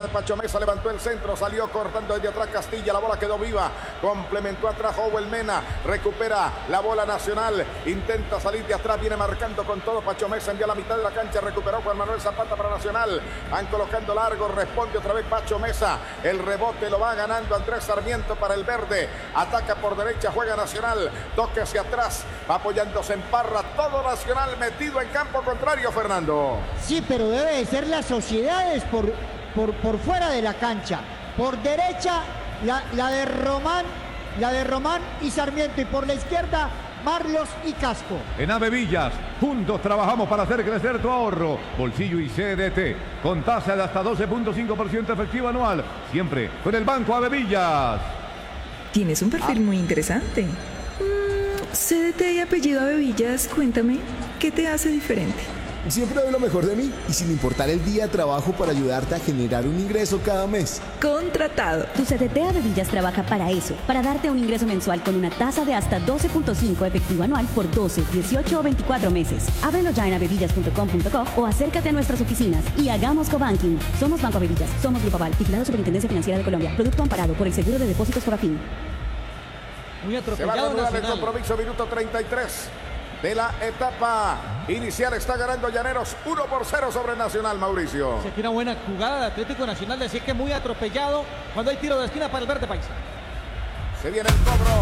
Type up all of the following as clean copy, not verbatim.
Pacho Mesa, levantó el centro, salió cortando desde atrás Castilla, la bola quedó viva, complementó atrás Howell Mena, recupera la bola Nacional, intenta salir de atrás, viene marcando con todo Pacho Mesa, envía a la mitad de la cancha, recuperó Juan Manuel Zapata para Nacional, van colocando largo, responde otra vez Pacho Mesa, el rebote lo va ganando Andrés Sarmiento para el verde, ataca por derecha, juega Nacional, toque hacia atrás, va apoyándose en Parra, todo Nacional metido en campo contrario, Fernando. Sí, pero debe de ser las sociedades por fuera de la cancha. Por derecha, la de Román y Sarmiento. Y por la izquierda, Marlos y Casco. En Avevillas, juntos trabajamos para hacer crecer tu ahorro. Bolsillo y CDT, con tasa de hasta 12.5% efectiva anual. Siempre con el Banco Avevillas. Tienes un perfil muy interesante. CDT y apellido Avevillas, cuéntame, ¿qué te hace diferente? Siempre doy lo mejor de mí y sin importar el día trabajo para ayudarte a generar un ingreso cada mes. Contratado. Tu CDT Avevillas trabaja para eso, para darte un ingreso mensual con una tasa de hasta 12.5 efectivo anual por 12, 18 o 24 meses. Ábrelo ya en avevillas.com.co o acércate a nuestras oficinas y hagamos cobanking. Somos Banco Avevillas, somos Grupo Aval, vigilado Superintendencia Financiera de Colombia. Producto amparado por el Seguro de Depósitos Fogafín. Muy atropellado. Se va a reanudar el compromiso, minuto 33 de la etapa inicial. Está ganando Llaneros 1-0 sobre Nacional, Mauricio. Se tiene una buena jugada de Atlético Nacional, decir que muy atropellado cuando hay tiro de esquina para el verde paisa. Se viene el cobro.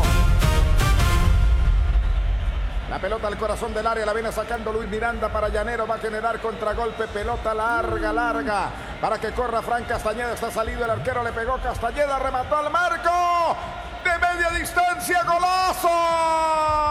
La pelota al corazón del área, la viene sacando Luis Miranda para Llanero, va a generar contragolpe, pelota larga, para que corra Fran Castañeda, está salido el arquero, le pegó Castañeda, remató al marco, de media distancia, golazo.